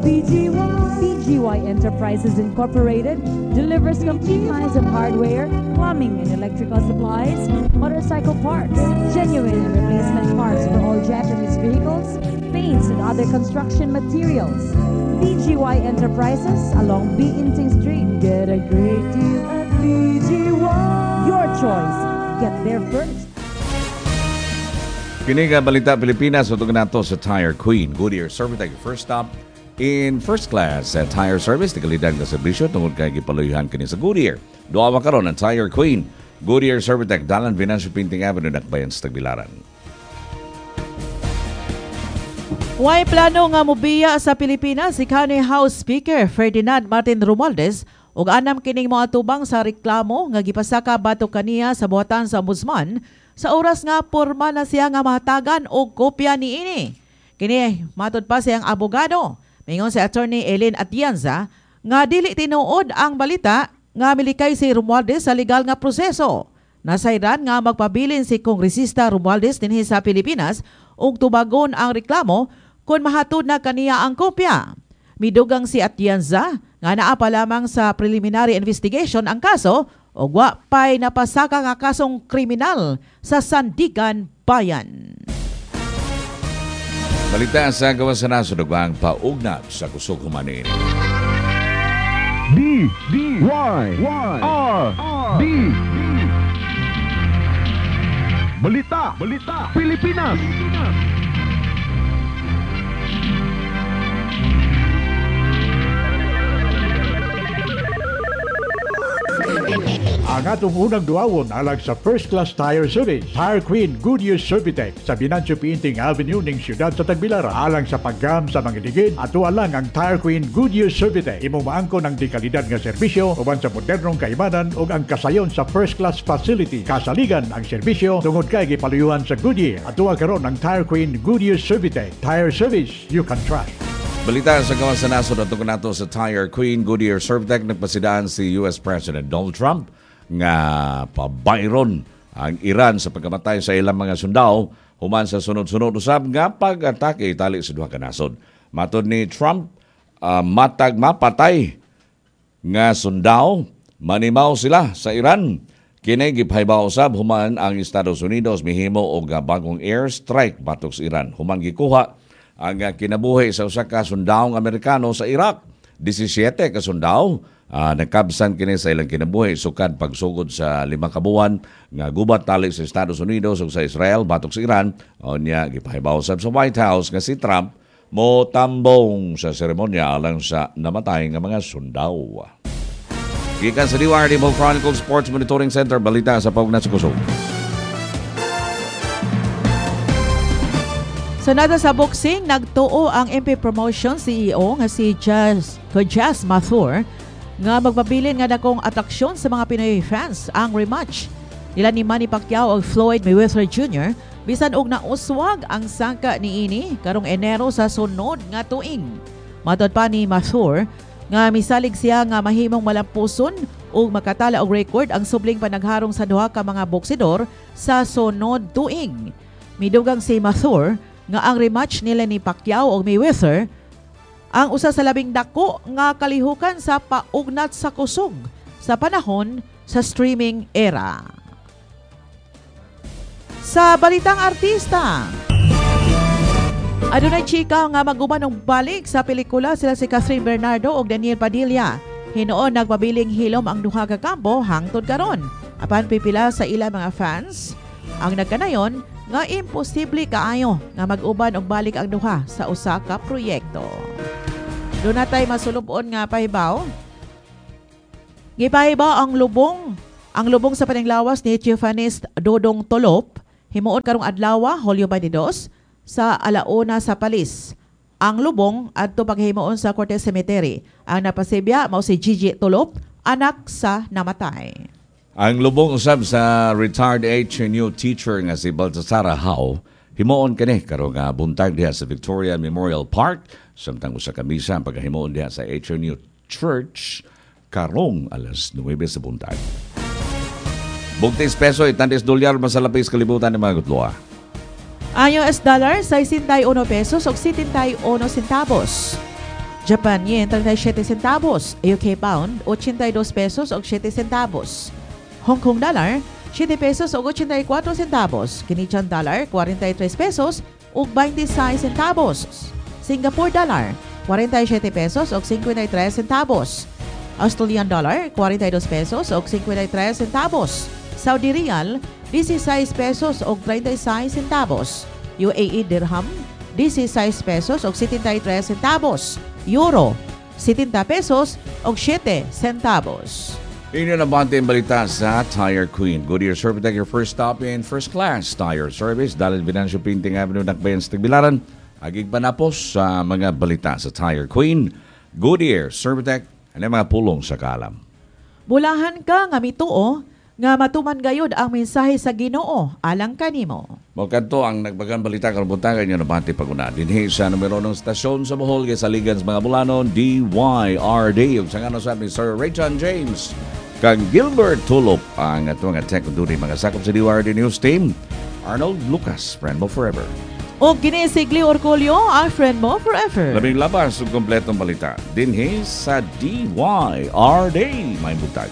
BGY Enterprises Incorporated delivers complete lines of hardware, plumbing and electrical supplies, motorcycle parts, genuine and replacement parts for all Japanese vehicles, paints and other construction materials. BGY Enterprises along Biinting Street. Get a great deal at BGY. Your choice. Get there first. Kini nga balita Pilipinas utog nato sa Tire Queen. Goodyear Servitec first stop in first class sa tire service di kalidad nga serbisyo tungod kay gipaluyhan kini sa Goodyear. Duha makaron ang Tire Queen. Goodyear Servitec Dalan Venancio Pinting Avenue Nakbayan sa Tagbilaran. Way plano nga mobiya sa Pilipinas si kanhi House Speaker Ferdinand Martin Romualdez ug anam kining mga tubang sa reklamo nga gipasaka batok kaniya sa buhatan sa Ombudsman sa oras nga porma na siya nga mahatagan og kopya niini. Kini matud pa siyang abogado. Mingon si Attorney Eileen Atienza nga dili tinuod ang balita nga milikay si Romualdez sa legal nga proseso. Nasayran nga magpabilin si Kongresista Romualdez dinhi sa Pilipinas ug tubagon ang reklamo kung mahatod na kaniya ang kopya. Midugang si Atienza nga naa pa lamang sa preliminary investigation ang kaso o wa pa'y napasaka nga kasong kriminal sa Sandigan Bayan. Balita sa gawas sa nasod ang paugnat sa kusog humanin. D-Y-R-D Balita Pilipinas. Ang atong unang duawon alang sa First Class Tire Service, Tire Queen Goodyear Servitec sa Venancio Pinting Avenue ning siyudad sa Tagbilaran. Alang sa paggam sa mga digid, ato alang ang Tire Queen Goodyear Servitec. Imo maangkon ang dekalidad nga serbisyo uban sa modernong kaibanan ug ang kasayon sa First Class Facility. Kasaligan ang serbisyo tungod kay gipaluyuhan sa Goodyear. Ato karon ang Tire Queen Goodyear Servitec. Tire service you can trust. Balita sa gawas sa nasod at nato sa Tire Queen Goodyear Servitec nagpasidaan si US President Donald Trump nga pabayron ang Iran sa pagkamatay sa ilang mga sundao human sa sunod-sunod usab nga pag-atake tali sa duha ka nasod. Matod ni Trump, matag mapatay nga sundao manimaw sila sa Iran. Kini gipahaybaw usab human ang Estados Unidos mihimo og bagong airstrike batok sa Iran. Human gikuha ang kinabuhi sa usa ka sundaong Amerikano sa Iraq. 17 ka sundao nagkabsan kini sa ilang kinabuhi sukad pagsugod sa 5 ka buwan nga gubat tali sa Estados Unidos ug sa Israel batok sa Iran. Unya gipahibaw sa White House nga si Trump mo tambong sa seremonya alang sa namatay nga mga sundao. Gikan sa DWRD Mo Chronicle Sports Monitoring Center balita sa paugnat sa kusog. Sunod sa boxing, nagtuo ang MP Promotion CEO nga si Jazz Mathur nga magpabilin nga dakong atraksyon sa mga Pinoy fans ang rematch nila ni Manny Pacquiao ug Floyd Mayweather Jr. bisan og nauswag ang sangka niini karong Enero sa sunod nga tuig. Matod pa ni Mathur nga misalig siya nga mahimong malampuson ug makatala og record ang subling panagharong sa duha ka mga boksidor sa sunod tuig. Midugang si Mathur nga ang rematch nila ni Pacquiao o Mayweather ang usa sa labing dako nga kalihukan sa paugnat sa kusog sa panahon sa streaming era. Sa balitang artista, adunay chika nga maguban og balik sa pelikula sila si Catherine Bernardo ug Daniel Padilla. Hinuon nagpabiling hilom ang duha ka kampo hangtod karon. Apan pipila sa ilang mga fans ang nagkanayon nga imposible kaayo nga mag-uban og balik ang duha sa usa ka proyekto. Doon natay masulubon nga pahibaw. Gipahibaw ang lubong sa paninglawas ni Chiefanist Dodong Tolop himuon karong adlaw Hulyo 22 sa alauna sa Palis. Ang lubong adto paghimuon sa Cortez Cemetery. Ang napasibya mao si Gigi Tolop, anak sa namatay. Ang lubong usab sa retired HNU teacher nga si Baltasar Hao, himuon kini karong buntag diha sa Victoria Memorial Park, samtang usa ka misa ang paghimuon diha sa HNU Church karong alas 9 sa buntag. Bugtis peso, $10 masalapis kalibutan ng mga gutloa. Ang US dollar, 61 pesos o 71 centavos. Japan yen 37 centavos, UK pound 82 pesos og 7 centavos. Hong Kong dollar 7 pesos og 84 centavos, Canadian dollar 43 pesos ug 26 centavos. Singapore dollar 47 pesos og 53 centavos. Australian dollar 42 pesos og 53 centavos. Saudi Riyal 16 pesos og 36 centavos. UAE dirham 16 pesos og 73 centavos. Euro 70 pesos og 7 centavos. Inyo na bante ang balita sa Tire Queen. Goodyear Survitec, your first stop in first class tire service. Dalil Venancio Pinting Avenue, Nakbayan sa Tagbilaran. Agig panapos sa mga balita sa Tire Queen. Goodyear Survitec, ano mga pulong sa kalam. Bulahan ka nga mituo, nga matuman gayud ang mensahe sa Ginoo alang kanimo. Magkanto ang nagbagang balita karabuntagan nyo na bante paguna. Dinhi sa numero ng stasyon sa Bohol kay sa Ligan sa mga Bulanon, DYRD. Yung sa nga sa Mr. Raychan James. Kang Gilbert Tulop ang atong tech duty mga sakop sa DYRD News Team. Arnold Lucas, friend mo forever. O ginisigli Orgulyo, ang friend mo forever. Labing labas ng kompletong balita. Dinhi sa DYRD. May butag.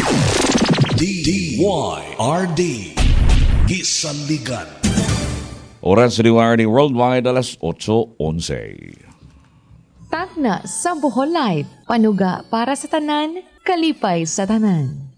DYRD Gisanligan. Oras sa DYRD Worldwide, alas 8:11. Tagna sa Bohol Live. Panuga para sa tanan, kalipay sa tanan.